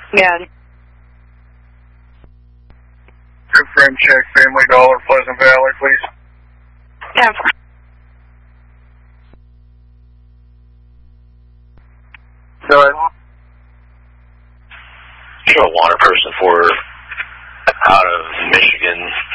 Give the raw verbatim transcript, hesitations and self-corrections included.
Yeah. Good friend check, Family Dollar, Pleasant Valley, please. Yeah. Go ahead. Show a water person for out of Michigan.